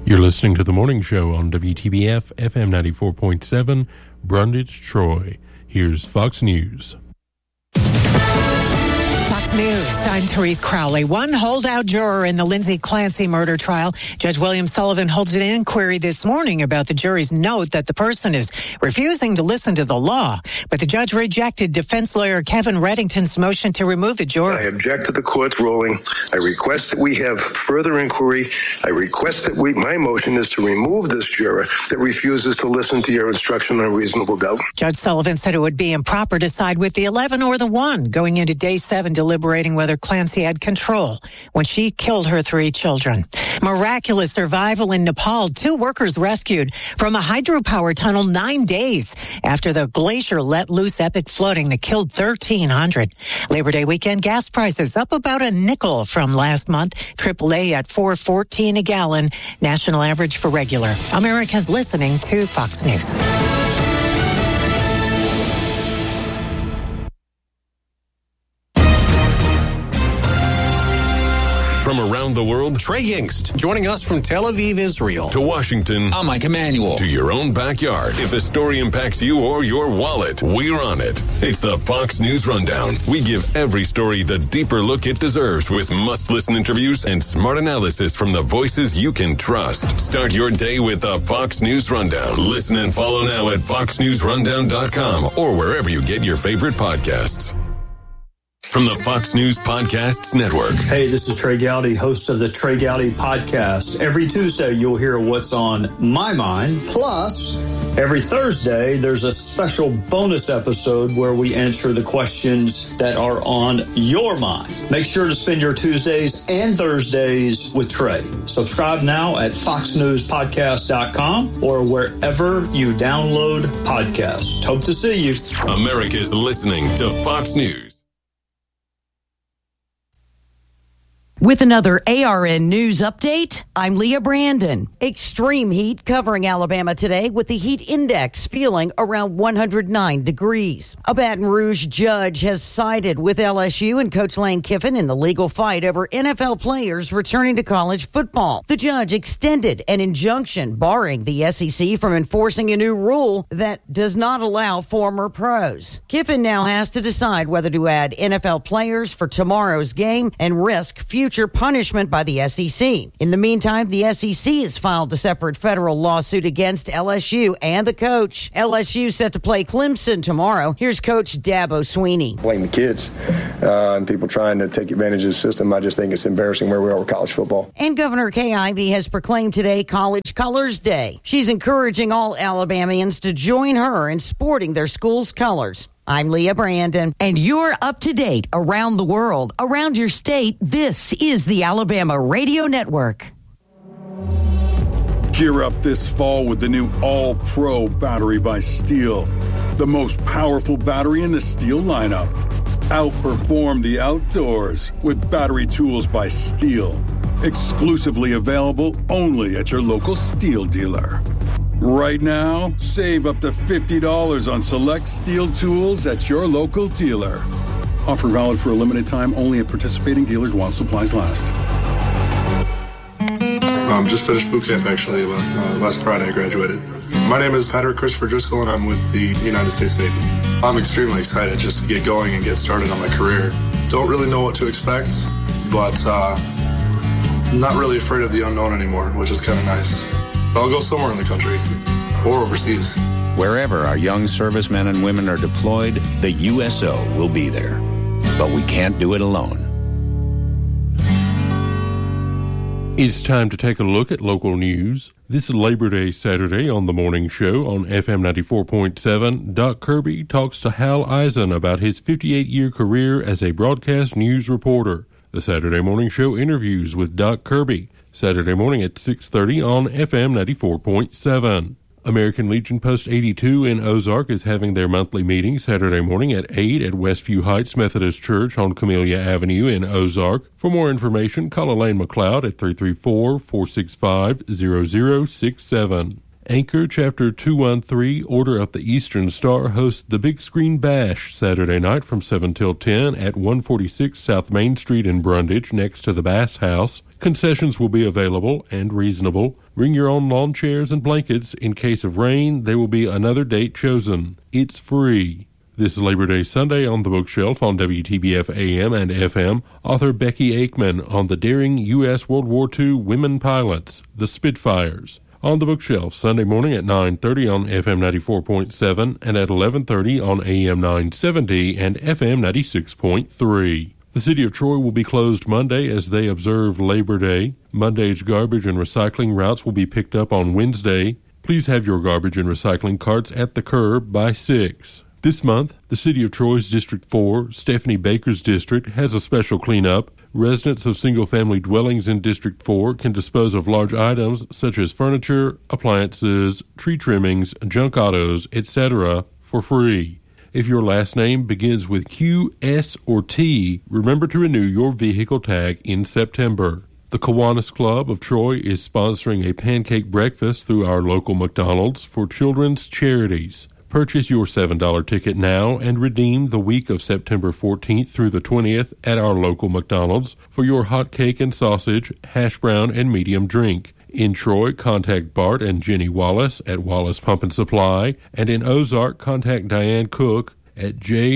You're listening to The Morning Show on WTBF FM 94.7, Brundage, Troy. Here's Fox News. Fox News, I'm Therese Crowley. One holdout juror in the Lindsay Clancy murder trial. Judge William Sullivan holds an inquiry this morning about the jury's note that the person is refusing to listen to the law. But the judge rejected defense lawyer Kevin Reddington's motion to remove the juror. I object to the court's ruling. I request that we have further inquiry. I request that my motion is to remove this juror that refuses to listen to your instruction on reasonable doubt. Judge Sullivan said it would be improper to side with the 11 or the 1 going into day 7 deliberating whether Clancy had control when she killed her 3 children. Miraculous survival in Nepal. 2 workers rescued from a hydropower tunnel 9 days after the glacier let loose epic flooding that killed 1,300. Labor Day weekend gas prices up about a nickel from last month. AAA at $4.14 a gallon. National average for regular. America's listening to Fox News. From around the world, Trey Yingst, joining us from Tel Aviv, Israel. To Washington. I'm Mike Emanuel. To your own backyard. If a story impacts you or your wallet, we're on it. It's the Fox News Rundown. We give every story the deeper look it deserves with must-listen interviews and smart analysis from the voices you can trust. Start your day with the Fox News Rundown. Listen and follow now at foxnewsrundown.com or wherever you get your favorite podcasts. From the Fox News Podcasts Network. Hey, this is Trey Gowdy, host of the Trey Gowdy Podcast. Every Tuesday, you'll hear what's on my mind. Plus, every Thursday, there's a special bonus episode where we answer the questions that are on your mind. Make sure to spend your Tuesdays and Thursdays with Trey. Subscribe now at foxnewspodcast.com or wherever you download podcasts. Hope to see you. America's listening to Fox News. With another ARN News update, I'm Leah Brandon. Extreme heat covering Alabama today with the heat index feeling around 109 degrees. A Baton Rouge judge has sided with LSU and Coach Lane Kiffin in the legal fight over NFL players returning to college football. The judge extended an injunction barring the SEC from enforcing a new rule that does not allow former pros. Kiffin now has to decide whether to add NFL players for tomorrow's game and risk future punishment by the SEC. In the meantime, the SEC has filed a separate federal lawsuit against LSU and the coach. LSU set to play Clemson tomorrow. Here's Coach Dabo Swinney. Blame the kids and people trying to take advantage of the system. I just think it's embarrassing where we are with college football. And Governor Kay Ivey has proclaimed today College Colors Day. She's encouraging all Alabamians to join her in sporting their school's colors. I'm Leah Brandon, and you're up to date around the world, around your state. This is the Alabama Radio Network. Gear up this fall with the new All-Pro battery by Steel, the most powerful battery in the Steel lineup. Outperform the outdoors with battery tools by Steel, exclusively available only at your local Steel dealer. Right now, save up to $50 on select Steel tools at your local dealer. Offer valid for a limited time only at participating dealers while supplies last. Just finished boot camp, actually. Last Friday, I graduated. My name is Patrick Christopher Driscoll, and I'm with the United States Navy. I'm extremely excited just to get going and get started on my career. Don't really know what to expect, but not really afraid of the unknown anymore, which is kind of nice. I'll go somewhere in the country or overseas. Wherever our young servicemen and women are deployed, the USO will be there. But we can't do it alone. It's time to take a look at local news. This Labor Day Saturday on The Morning Show on FM 94.7, Doc Kirby talks to Hal Eisen about his 58-year career as a broadcast news reporter. The Saturday Morning Show interviews with Doc Kirby, Saturday morning at 6:30 on FM 94.7. American Legion Post 82 in Ozark is having their monthly meeting Saturday morning at 8 at Westview Heights Methodist Church on Camellia Avenue in Ozark. For more information, call Elaine McLeod at 334-465-0067. Anchor Chapter 213 Order of the Eastern Star hosts the Big Screen Bash Saturday night from 7 till 10 at 146 South Main Street in Brundage next to the Bass House. Concessions will be available and reasonable. Bring your own lawn chairs and blankets. In case of rain, there will be another date chosen. It's free. This Labor Day Sunday on the Bookshelf on WTBF AM and FM, author Becky Aikman on the daring U.S. World War II women pilots, the Spitfires. On the Bookshelf, Sunday morning at 9:30 on FM 94.7 and at 11:30 on AM 970 and FM 96.3. The City of Troy will be closed Monday as they observe Labor Day. Monday's garbage and recycling routes will be picked up on Wednesday. Please have your garbage and recycling carts at the curb by 6. This month, the City of Troy's District 4, Stephanie Baker's district, has a special cleanup. Residents of single-family dwellings in District 4 can dispose of large items such as furniture, appliances, tree trimmings, junk autos, etc. for free. If your last name begins with Q, S, or T, remember to renew your vehicle tag in September. The Kiwanis Club of Troy is sponsoring a pancake breakfast through our local McDonald's for children's charities. Purchase your $7 ticket now and redeem the week of September 14th through the 20th at our local McDonald's for your hot cake and sausage, hash brown, and medium drink. In Troy, contact Bart and Jenny Wallace at Wallace Pump and Supply, and in Ozark, contact Diane Cook at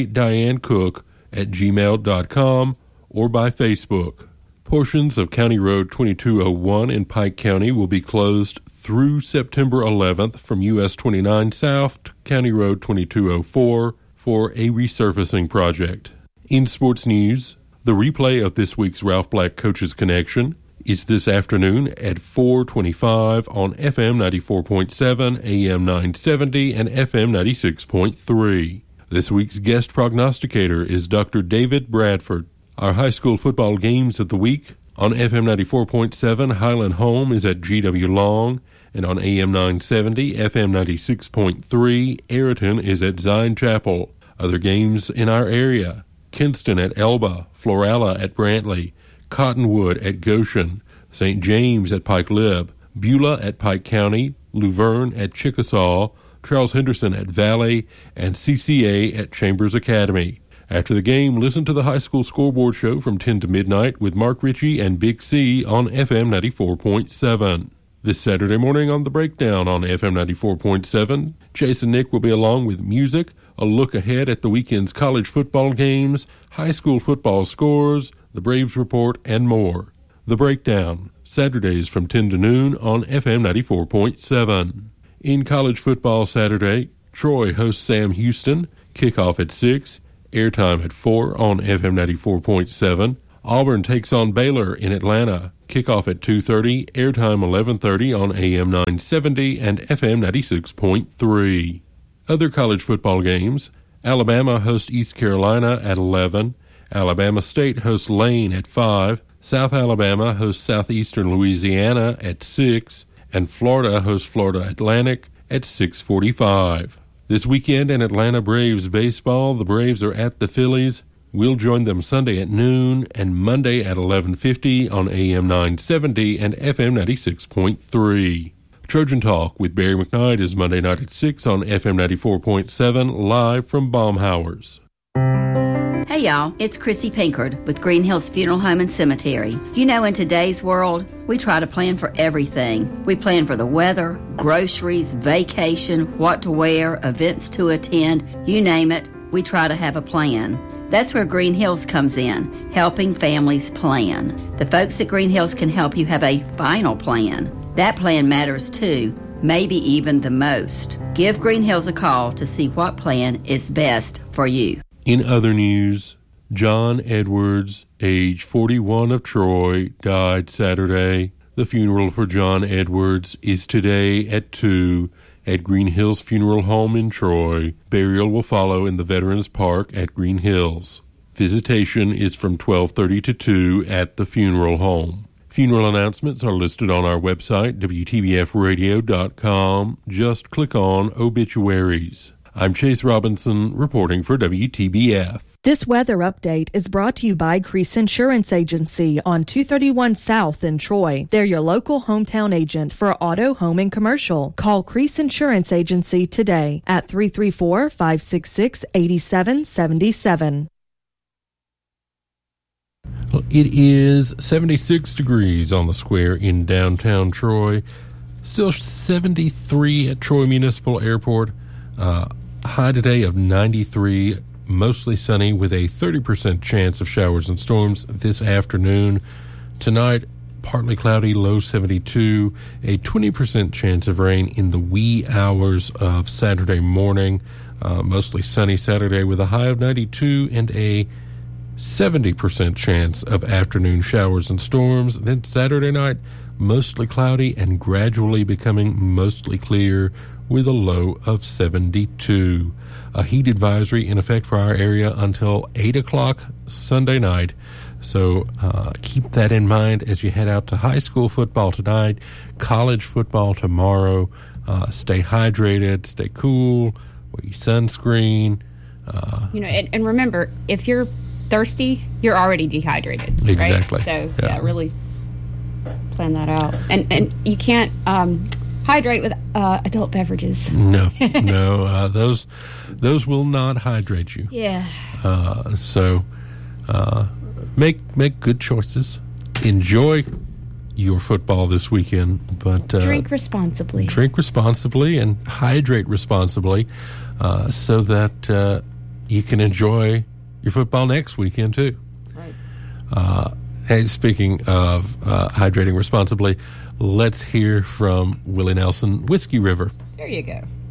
jdianecook@gmail.com or by Facebook. Portions of County Road 2201 in Pike County will be closed through September 11th from US 29 South to County Road 2204 for a resurfacing project. In sports news, the replay of this week's Ralph Black Coaches Connection is this afternoon at 4:25 on FM 94.7, AM 970, and FM 96.3. This week's guest prognosticator is Dr. David Bradford. Our high school football games of the week: on FM 94.7, Highland Home is at G.W. Long, and on AM 970, FM 96.3, Ayrton is at Zion Chapel. Other games in our area: Kinston at Elba, Florala at Brantley, Cottonwood at Goshen, St. James at Pike Lib, Beulah at Pike County, Luverne at Chickasaw, Charles Henderson at Valley, and CCA at Chambers Academy. After the game, listen to the High School Scoreboard Show from 10 to midnight with Mark Ritchie and Big C on FM 94.7. This Saturday morning on The Breakdown on FM 94.7, Jason Nick will be along with music, a look ahead at the weekend's college football games, high school football scores, the Braves Report, and more. The Breakdown, Saturdays from 10 to noon on FM 94.7. In college football Saturday, Troy hosts Sam Houston, kickoff at 6, airtime at 4 on FM 94.7. Auburn takes on Baylor in Atlanta, kickoff at 2:30, airtime 11:30 on AM 970 and FM 96.3. Other college football games: Alabama hosts East Carolina at 11, Alabama State hosts Lane at 5, South Alabama hosts Southeastern Louisiana at 6, and Florida hosts Florida Atlantic at 6:45. This weekend in Atlanta Braves baseball, the Braves are at the Phillies. We'll join them Sunday at noon and Monday at 11:50 on AM 970 and FM 96.3. Trojan Talk with Barry McKnight is Monday night at 6 on FM 94.7, live from Baumhauer's. Hey y'all, it's Chrissy Pinkard with Green Hills Funeral Home and Cemetery. You know, in today's world, we try to plan for everything. We plan for the weather, groceries, vacation, what to wear, events to attend, you name it, we try to have a plan. That's where Green Hills comes in, helping families plan. The folks at Green Hills can help you have a final plan. That plan matters too, maybe even the most. Give Green Hills a call to see what plan is best for you. In other news, John Edwards, age 41 of Troy, died Saturday. The funeral for John Edwards is today at 2 at Green Hills Funeral Home in Troy. Burial will follow in the Veterans Park at Green Hills. Visitation is from 12:30 to 2 at the funeral home. Funeral announcements are listed on our website, WTBFradio.com. Just click on Obituaries. I'm Chase Robinson reporting for WTBF. This weather update is brought to you by Crease Insurance Agency on 231 South in Troy. They're your local hometown agent for auto, home, and commercial. Call Crease Insurance Agency today at 334-566-8777. Well, it is 76 degrees on the square in downtown Troy. Still 73 at Troy Municipal Airport. High today of 93. Mostly sunny with a 30% chance of showers and storms this afternoon. Tonight, partly cloudy, low 72. A 20% chance of rain in the wee hours of Saturday morning. Mostly sunny Saturday with a high of 92 and a 70% chance of afternoon showers and storms. Then Saturday night, mostly cloudy and gradually becoming mostly clear with a low of 72. A heat advisory in effect for our area until 8 o'clock Sunday night. So keep that in mind as you head out to high school football tonight, college football tomorrow. Stay hydrated, stay cool, wear your sunscreen. And remember, if you're thirsty, you're already dehydrated. Exactly. Right? So, yeah, really plan that out. And you can't hydrate with adult beverages. No, those will not hydrate you. Yeah. So make good choices. Enjoy your football this weekend, but drink responsibly. Drink responsibly and hydrate responsibly, so that you can enjoy your football next weekend too. Right. Hey, speaking of hydrating responsibly, let's hear from Willie Nelson, Whiskey River. There you go.